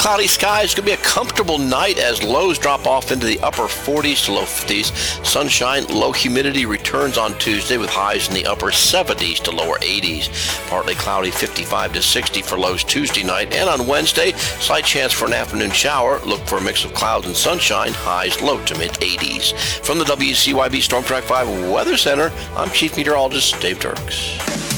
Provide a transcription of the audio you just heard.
cloudy skies. It's going to be a comfortable night as lows drop off into the upper 40s to low 50s. Sunshine, low humidity returns on Tuesday with highs in the upper 70s to lower 80s. Partly cloudy, 55 to 60 for lows Tuesday night. And on Wednesday, slight chance for an afternoon shower. Look for a mix of clouds and sunshine. Highs low to mid 80s. From the WCYB Storm Track 5 Weather Center, I'm Chief Meteorologist Dave Turks.